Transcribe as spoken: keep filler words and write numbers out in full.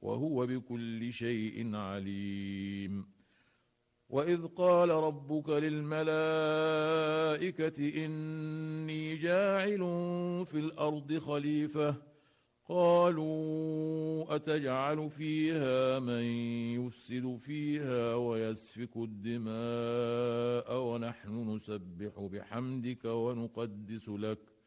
وهو بكل شيء عليم. وإذ قال ربك للملائكة إني جاعل في الأرض خليفة قالوا أتجعل فيها من يفسد فيها ويسفك الدماء ونحن نسبح بحمدك ونقدس لك